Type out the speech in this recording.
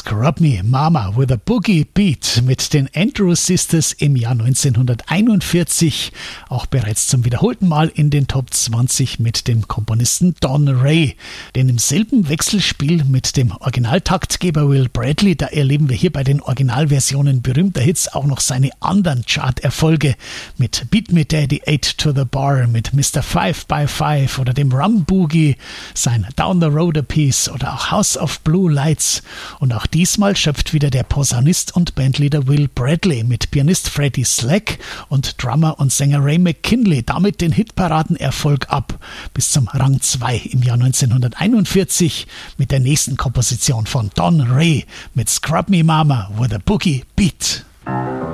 Scrub Me Mama with a Boogie Beat mit den Andrew Sisters im Jahr 1941, auch bereits zum wiederholten Mal in den Top 20 mit dem Komponisten Don Ray. Denn im selben Wechselspiel mit dem Originaltaktgeber Will Bradley, da erleben wir hier bei den Originalversionen berühmter Hits auch noch seine anderen Chart-Erfolge mit Beat Me Daddy 8 to the Bar, mit Mr. 5x5 oder dem Rum Boogie, sein Down the Road a Piece oder auch House of Blue Lights. Und auch diesmal schöpft wieder der Posaunist und Bandleader Will Bradley mit Pianist Freddie Slack und Drummer und Sänger Ray McKinley damit den Hitparadenerfolg ab, bis zum Rang 2 im Jahr 1941 mit der nächsten Komposition von Don Ray mit Scrub Me Mama with a Boogie Beat.